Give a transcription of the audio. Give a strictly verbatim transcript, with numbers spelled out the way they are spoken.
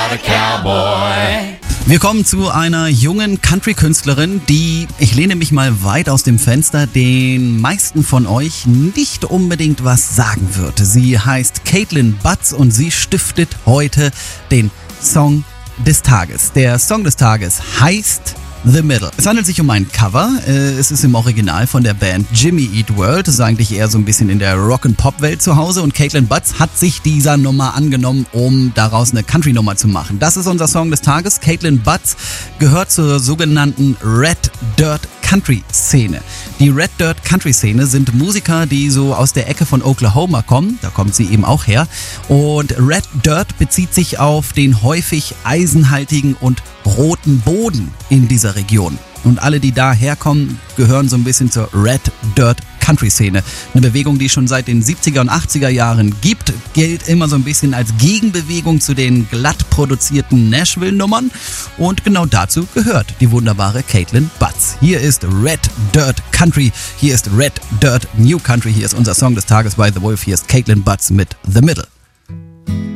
about a cowboy. Wir kommen zu einer jungen Country-Künstlerin, die, ich lehne mich mal weit aus dem Fenster, den meisten von euch nicht unbedingt was sagen wird. Sie heißt Caitlin Butts und sie stiftet heute den Song des Tages. Der Song des Tages heißt The Middle. Es handelt sich um ein Cover. Es ist im Original von der Band Jimmy Eat World. Das ist eigentlich eher so ein bisschen in der Rock-and-Pop-Welt zu Hause. Und Caitlin Butts hat sich dieser Nummer angenommen, um daraus eine Country-Nummer zu machen. Das ist unser Song des Tages. Caitlin Butts gehört zur sogenannten Red Dirt Country-Szene. Die Red Dirt Country-Szene sind Musiker, die so aus der Ecke von Oklahoma kommen. Da kommt sie eben auch her. Und Red Dirt bezieht sich auf den häufig eisenhaltigen und roten Boden in dieser Region. Und alle, die da herkommen, gehören so ein bisschen zur Red Dirt Country-Szene. Eine Bewegung, die es schon seit den siebziger und achtziger Jahren gibt, gilt immer so ein bisschen als Gegenbewegung zu den glatt produzierten Nashville-Nummern. Und genau dazu gehört die wunderbare Caitlin Butts. Hier ist Red Dirt Country, hier ist Red Dirt New Country, hier ist unser Song des Tages by The Wolf, hier ist Caitlin Butts mit The Middle.